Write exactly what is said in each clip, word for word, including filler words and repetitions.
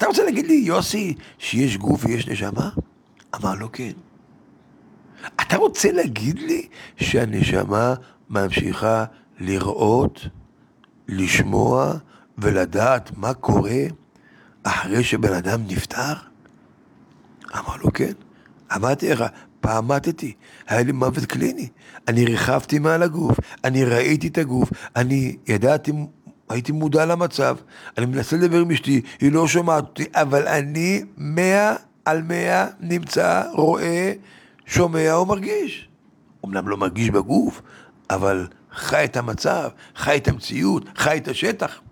אתה רוצה להגיד לי, יוסי, שיש גוף ויש נשמה? אמר לו כן. אתה רוצה להגיד לי שהנשמה ממשיכה לראות, לשמוע ולדעת מה קורה אחרי שבן אדם נפטר? אמר לו כן. אמרתי לך, פעם מתתי, היה לי מוות קליני, אני ריחפתי מעל הגוף, אני ראיתי את הגוף, אני ידעתי, הייתי מודע למצב, אני מנסה לדבר עם אשתי, היא לא שומעת אותי, אבל אני מאה על מאה נמצא, רואה, שומע ומרגיש. אמנם לא מרגיש בגוף, אבל חי את המצב, חי את המציאות, חי את השטח.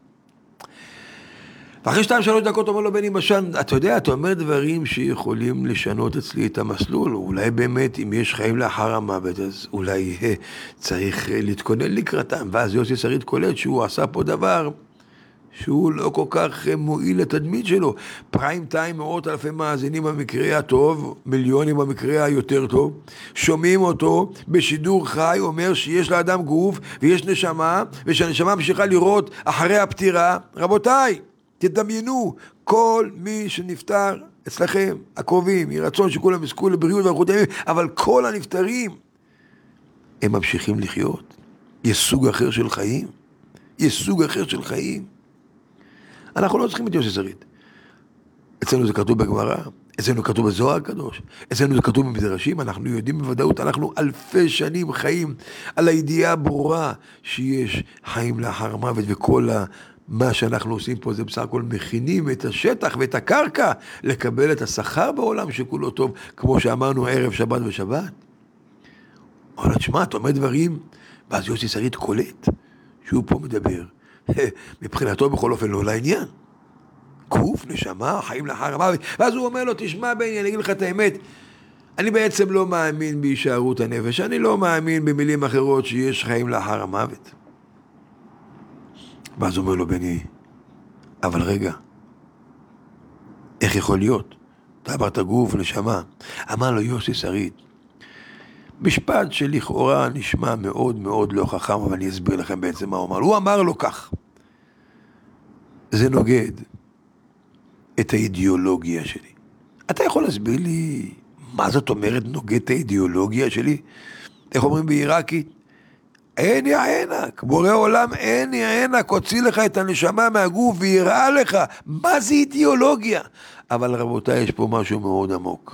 ואחרי שתיים שלוש דקות אומר לו בני משן, אתה יודע, אתה אומר דברים שיכולים לשנות אצלי את המסלול, אולי באמת אם יש חיים לאחר המוות, אז אולי אה, צריך אה, להתכונן לקראתם, ואז יוסי שריד קולט שהוא עשה פה דבר שהוא לא כל כך אה, מועיל לתדמית שלו. פריים טיים, מאות אלפי מאזינים במקרה הטוב, מיליונים במקרה היותר טוב, שומעים אותו בשידור חי, אומר שיש לאדם גוף ויש נשמה, ושהנשמה ממשיכה לראות אחרי הפטירה. רבותיי, תדמיינו, כל מי שנפטר אצלכם, הקרובים, יהי רצון שכולם יזכו לבריאות ואריכות ימים, אבל כל הנפטרים, הם ממשיכים לחיות. יש סוג אחר של חיים. יש סוג אחר של חיים. אנחנו לא צריכים את יוסי שריד. אצלנו זה כתוב בגמרא, אצלנו כתוב בזוהר הקדוש, אצלנו זה כתוב במדרשים, אנחנו יודעים בוודאות, אנחנו אלפי שנים חיים על הידיעה הברורה שיש חיים לאחר המוות, וכל ה... מה שאנחנו עושים פה זה בסך הכל מכינים את השטח ואת הקרקע לקבל את השכר בעולם שכולו טוב, כמו שאמרנו ערב שבת ושבת. אבל תשמע, אתה אומר דברים, ואז יוסי שריד קולט שהוא פה מדבר. מבחינתו בכל אופן לא לעניין. גוף, נשמה, חיים לאחר המוות. ואז הוא אומר לו, תשמע בני, אני אגיד לך את האמת, אני בעצם לא מאמין בהישארות הנפש, אני לא מאמין במילים אחרות שיש חיים לאחר המוות. ואז אומר לו בני, אבל רגע, איך יכול להיות? אתה אמרת גוף, נשמה. אמר לו יוסי שריד, משפט שלכאורה נשמע מאוד מאוד לא חכם, אבל אני אסביר לכם בעצם מה הוא אמר. הוא אמר לו כך, זה נוגד את האידיאולוגיה שלי. אתה יכול להסביר לי מה זאת אומרת נוגד את האידיאולוגיה שלי? איך אומרים בעיראקית? אין יענק, בורא עולם אין יענק, הוציא לך את הנשמה מהגוף ויראה לך, מה זה אידיאולוגיה? אבל רבותיי, יש פה משהו מאוד עמוק.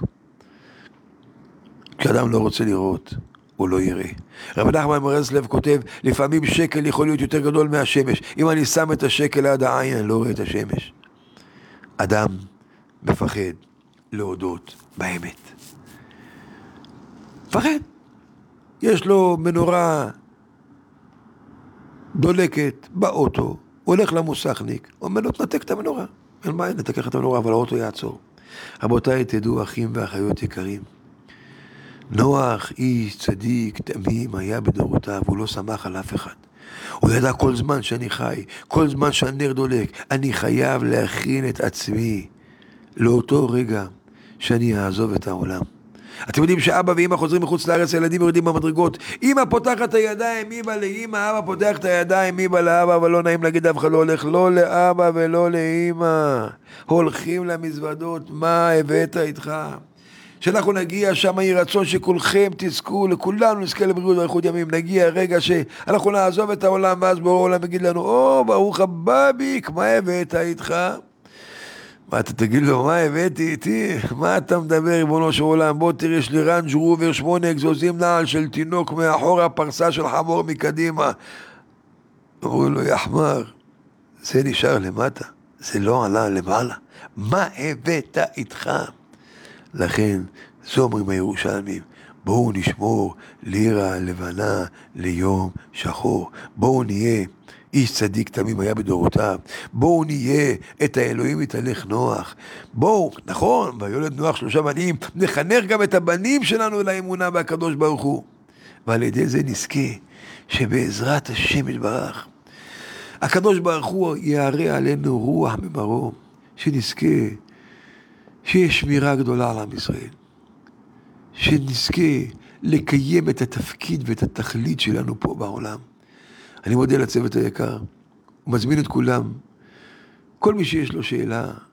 כשאדם לא רוצה לראות, הוא לא יראה. רב נחמן מברסלב כותב, לפעמים שקל יכול להיות יותר גדול מהשמש. אם אני שם את השקל ליד העין, אני לא רואה את השמש. אדם מפחד להודות באמת. מפחד. יש לו מנורה דולקת באוטו, הוא הולך למוסכניק, אומר לו, תנתק את המנורה. אין מה, נתקח את המנורה, אבל האוטו יעצור. רבותיי, תדעו, אחים ואחיות יקרים, נוח, איש צדיק, תמים, היה בדורותיו, הוא לא שמח על אף אחד. הוא ידע כל זמן שאני חי, כל זמן שהנר דולק, אני חייב להכין את עצמי לאותו רגע שאני אעזוב את העולם. אתם יודעים שאבא ואמא חוזרים מחוץ לארץ, הילדים יורדים במדרגות, אמא פותחת את הידיים, אמא לאמא, אבא פותח את הידיים, אמא לאבא, אבל לא נעים להגיד, אף אחד לא הולך לא לאבא ולא לאמא. הולכים למזוודות, מה הבאת איתך? שאנחנו נגיע שם, יהי רצון שכולכם תזכו, לכולנו נזכה לבריאות ואריכות ימים. נגיע רגע שאנחנו נעזוב את העולם, ואז בורא העולם יגיד לנו, או, ברוך הבא ביק, מה הבאת איתך? מה אתה תגיד לו, מה הבאתי איתי? מה אתה מדבר, ריבונו של עולם? בוא תראה, יש לי רנג' רובר, שמונה אגזוזים, נעל של תינוק מאחורה, פרסה של חמור מקדימה. אמרו לו, יחמר, זה נשאר למטה, זה לא עלה למעלה. מה הבאת איתך? לכן, זו אומרים הירושלמים, בואו נשמור לירה לבנה ליום שחור. בואו נהיה, איש צדיק תמים היה בדורותיו, בואו נהיה את האלוהים יתהלך נוח. בואו, נכון, ויולד נוח שלושה בנים, נחנך גם את הבנים שלנו לאמונה בהקדוש ברוך הוא. ועל ידי זה נזכה שבעזרת השם יתברך, הקדוש ברוך הוא יערה עלינו רוח ממרום, שנזכה שיש שמירה גדולה על עם ישראל, שנזכה לקיים את התפקיד ואת התכלית שלנו פה בעולם. אני מודה לצוות היקר, ומזמין את כולם, כל מי שיש לו שאלה,